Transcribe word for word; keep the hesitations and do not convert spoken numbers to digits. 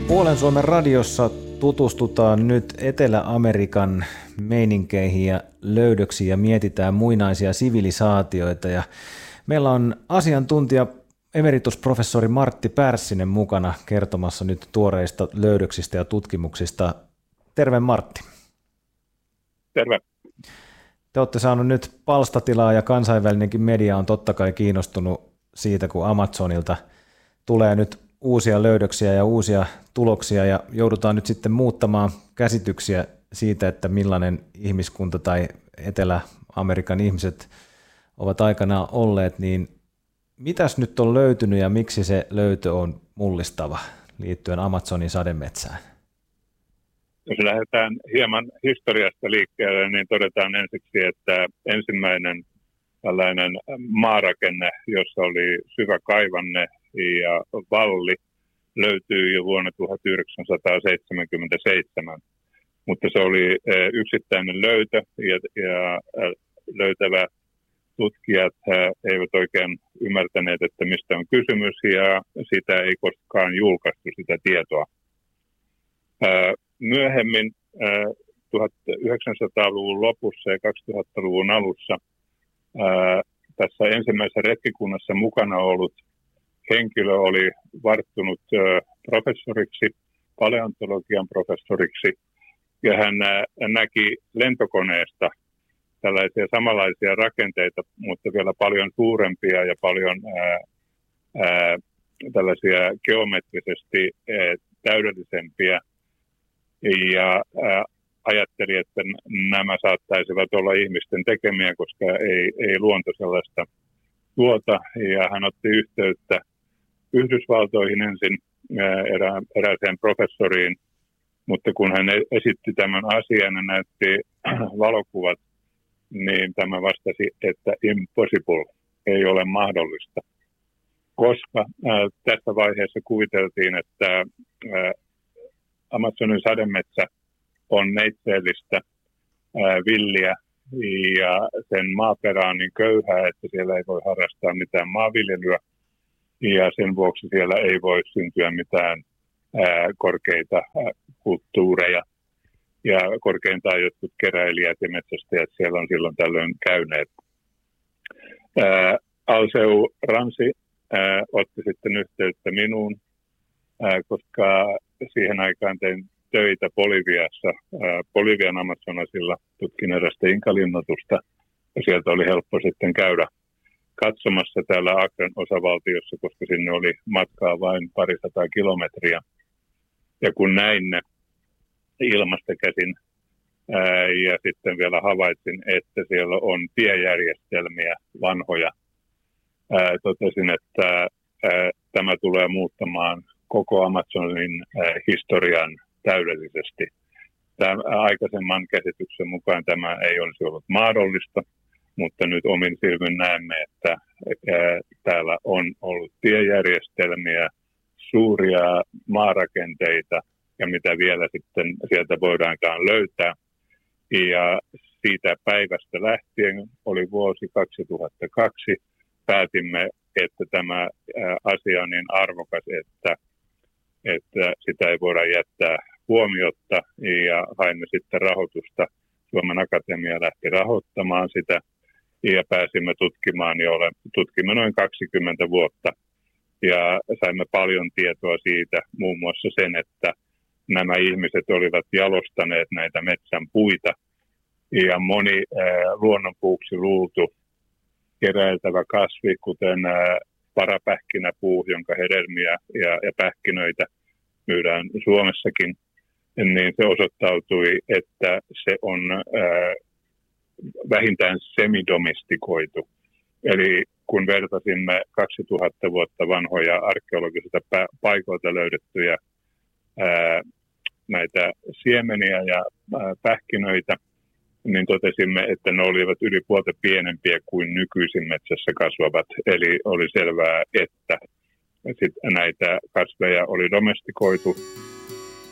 Puolen Suomen radiossa tutustutaan nyt Etelä-Amerikan meininkeihin ja löydöksiin ja mietitään muinaisia sivilisaatioita. Ja meillä on asiantuntija emeritusprofessori Martti Pärssinen mukana kertomassa nyt tuoreista löydöksistä ja tutkimuksista. Terve Martti. Terve. Te olette saaneet nyt palstatilaa ja kansainvälinenkin media on totta kai kiinnostunut siitä, kun Amazonilta tulee nyt uusia löydöksiä ja uusia tuloksia ja joudutaan nyt sitten muuttamaan käsityksiä siitä, että millainen ihmiskunta tai Etelä-Amerikan ihmiset ovat aikanaan olleet, niin mitäs nyt on löytynyt ja miksi se löytö on mullistava liittyen Amazonin sademetsään? Jos lähdetään hieman historiasta liikkeelle, niin todetaan ensiksi, että ensimmäinen tällainen maarakenne, jossa oli syvä kaivanne ja valli, löytyy jo vuonna tuhatyhdeksänsataaseitsemänkymmentäseitsemän. Mutta se oli yksittäinen löytö ja, ja löytävä tutkijat eivät oikein ymmärtäneet, että mistä on kysymys, ja sitä ei koskaan julkaistu sitä tietoa. Myöhemmin tuhatyhdeksänsataaluvun lopussa ja kaksituhattaluvun alussa tässä ensimmäisessä retkikunnassa mukana ollut henkilö oli varttunut professoriksi, paleontologian professoriksi, ja hän näki lentokoneesta tällaisia samanlaisia rakenteita, mutta vielä paljon suurempia ja paljon ää, ää, tällaisia geometrisesti ää, täydellisempiä. Ja ää, ajatteli, että nämä saattaisivat olla ihmisten tekemiä, koska ei, ei luonto sellaista tuota. Ja hän otti yhteyttä Yhdysvaltoihin ensin ää, erä, erääseen professoriin, mutta kun hän esitti tämän asian ja näytti valokuvat, niin tämä vastasi, että impossible, ei ole mahdollista. Koska ää, tässä vaiheessa kuviteltiin, että ää, Amazonin sademetsä on neitseellistä ää, villiä ja sen maaperä on niin köyhää, että siellä ei voi harrastaa mitään maanviljelyä ja sen vuoksi siellä ei voi syntyä mitään ää, korkeita ää, kulttuureja. Ja korkeintaan jotkut keräilijät ja metsästäjät siellä on silloin tällöin käyneet. Ää, Alseu Ransi ää, otti sitten yhteyttä minuun, ää, koska siihen aikaan tein töitä Boliviassa, ää, Bolivian Amazonasilla, tutkin erästä inkalinnoitusta, ja sieltä oli helppo sitten käydä katsomassa täällä Acren osavaltiossa, koska sinne oli matkaa vain parisataa kilometriä. Ja kun näin ne ilmasta käsin ää, ja sitten vielä havaitsin, että siellä on tiejärjestelmiä vanhoja. Ää, totesin, että ää, tämä tulee muuttamaan koko Amazonin ää, historian täydellisesti. Tämän aikaisemman käsityksen mukaan tämä ei olisi ollut mahdollista, mutta nyt omin silmin näemme, että ää, täällä on ollut tiejärjestelmiä, suuria maarakenteita, ja mitä vielä sitten sieltä voidaankaan löytää. Ja siitä päivästä lähtien oli vuosi kaksituhattakaksi. Päätimme, että tämä asia on niin arvokas, että, että sitä ei voida jättää huomiotta. Ja haimme sitten rahoitusta. Suomen Akatemia lähti rahoittamaan sitä ja pääsimme tutkimaan, ja tutkimme noin kaksikymmentä vuotta. Ja saimme paljon tietoa siitä, muun muassa sen, että nämä ihmiset olivat jalostaneet näitä metsän puita, ja moni ää, luonnonpuuksi luultu keräiltävä kasvi, kuten ää, parapähkinäpuu, jonka hedelmiä ja, ja pähkinöitä myydään Suomessakin, niin se osoittautui, että se on ää, vähintään semidomestikoitu. Eli kun vertasimme kaksituhatta vuotta vanhoja arkeologisista paikoilta löydettyjä ää, näitä siemeniä ja ää, pähkinöitä, niin totesimme, että ne olivat yli puolta pienempiä kuin nykyisin metsässä kasvavat. Eli oli selvää, että sit näitä kasveja oli domestikoitu